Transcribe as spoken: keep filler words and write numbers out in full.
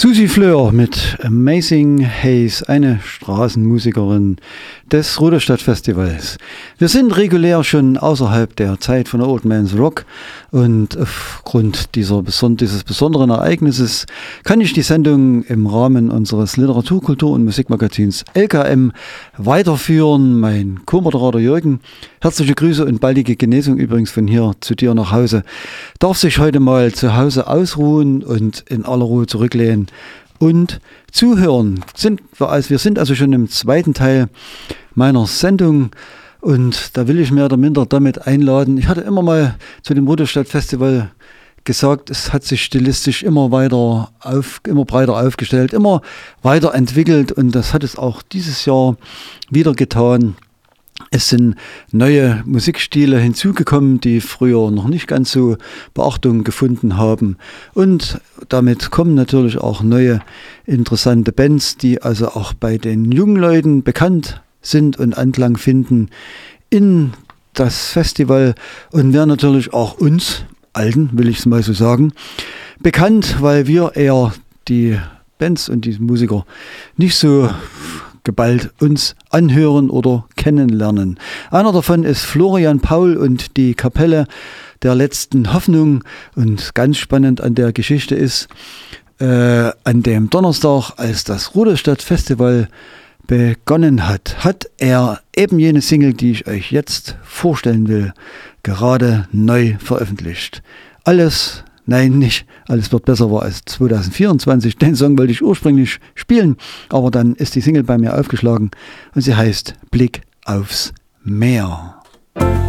Susi Fleur mit Amazing Haze, eine Straßenmusikerin des Ruderstadt-Festivals. Wir sind regulär schon außerhalb der Zeit von Old Man's Rock und aufgrund dieser beson- dieses besonderen Ereignisses kann ich die Sendung im Rahmen unseres Literatur-, Kultur- und Musikmagazins L K M weiterführen. Mein Co-Moderator Jürgen, herzliche Grüße und baldige Genesung übrigens von hier zu dir nach Hause, darf sich heute mal zu Hause ausruhen und in aller Ruhe zurücklehnen und zuhören. Sind wir, also wir sind also schon im zweiten Teil meiner Sendung und da will ich mehr oder minder damit einladen. Ich hatte immer mal zu dem Ruderstadt-Festival gesagt, es hat sich stilistisch immer weiter auf, immer breiter aufgestellt, immer weiterentwickelt und das hat es auch dieses Jahr wieder getan. Es sind neue Musikstile hinzugekommen, die früher noch nicht ganz so Beachtung gefunden haben. Und damit kommen natürlich auch neue interessante Bands, die also auch bei den jungen Leuten bekannt sind und Anklang finden in das Festival und werden natürlich auch uns Alten, will ich es mal so sagen, bekannt, weil wir eher die Bands und die Musiker nicht so geballt uns anhören oder kennenlernen. Einer davon ist Florian Paul und die Kapelle der letzten Hoffnung. Und ganz spannend an der Geschichte ist, äh, an dem Donnerstag, als das Ruderstadt-Festival begonnen hat, hat er eben jene Single, die ich euch jetzt vorstellen will, gerade neu veröffentlicht. Alles Nein, nicht. Alles wird besser war als zwanzig vierundzwanzig. Den Song wollte ich ursprünglich spielen, aber dann ist die Single bei mir aufgeschlagen und sie heißt Blick aufs Meer.